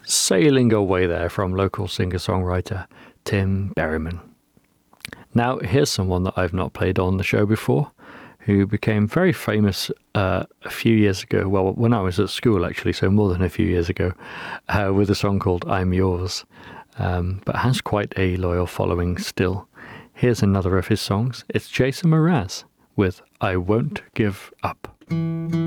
sailing away there from local singer-songwriter Tim Berryman. Now, here's someone that I've not played on the show before, who became very famous a few years ago, well, when I was at school, actually, so more than a few years ago, with a song called I'm Yours, but has quite a loyal following still. Here's another of his songs. It's Jason Mraz with I Won't Give Up.